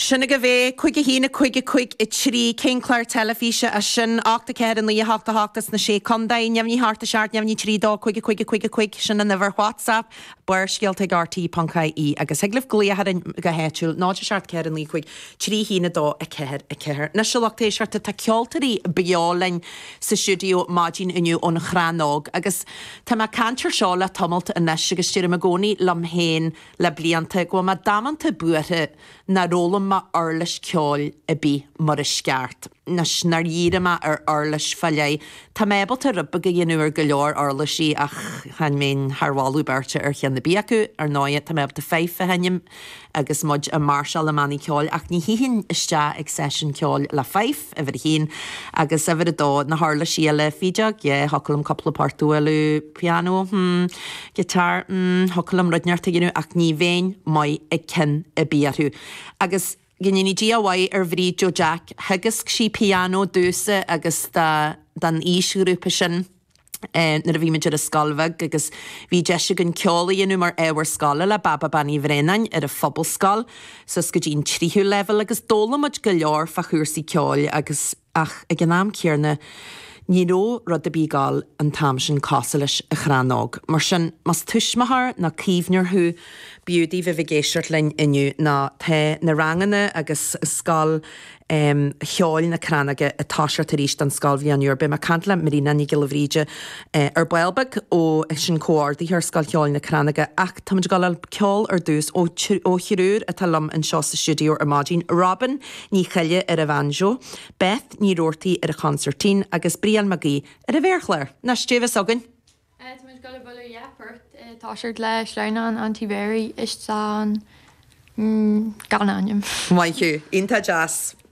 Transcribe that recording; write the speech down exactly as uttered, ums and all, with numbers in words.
Sinna go bhéh chuige hína chuige chuig i trí céimclair telefíe a sin achta ceir an lí hata hatas na sé condain neamní harta seart neamní trí dó chuige chuige chuige chuig sinna na bhar WhatsApp buir scialta gartaí pancaí agus heglah gluíad go héitiúil náidir seart ceir an lí chuig trí hína dó a ceir a ceir. Na seachta seirta tá ceoltarí beálainn sa siúdiú mádín inniu ón chránog agus tá má cantar seo le tomult a nes agus tíir a gcónaí lam héin le blianta go má damanta buathe na rólam ma arlis ceol a bí mar a sceart. Nas nar díra ma ar arlis fallai. Tá mébal a rubba go dhéanúar go leor arlisí ach chan mén harháú berte ar chean na bí acu ar náiad tá mébal a féife henim agus mud a marshal le manní ceol ach ní híhinn iste ag session ceol le féif a bhir hín agus a bhir dó na harlisí le fideag je hocalam coppla partúilú piano hmm, gitar hmm, hocalam rudneart a ginú ach ní féin mai ag cin a bíarú. Agus Gynni D I Y ar bhrí Joe Jack hagus sí piano dúsa agus dan ísgrúpa sin na a bhí meidir a scalbhag agus bhí deise gon ceola dhéanú mar éhar scala le baba baní bhrénain ar a phobal scal sos go dtín tríthú level agus dólamid go leor fa chuirsaí ceol agus ach ag an am cearna ní ró rud a bígáil an tam sin cásalis a chránog. Mar sin mas tuismahar na cíbnearthú biúdí bhí vigéisiart lein inniu na the na rangana agus scal um, cheáil na cránage a táisiart a ríist an scal bhí anúir be mar cantla marina ní gilhríide uh, ar bailbag ó sin cóirdaí ar scal cheáil na cránage ach tam gal ceol ar dús ó chiúr a talam an seo sa studio ar mádín Robin ní chaile ar a banjo, Beth ní róirtaí ar a concertín agus Brian Magí ar a bhéirchléir. Na stíomh agan? Tá go bhfuil jeapart táisiart le sleanán antíbéirí is san gan aim. Maiú, ínta jazz.